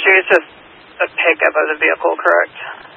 is just a pickup of the vehicle, correct?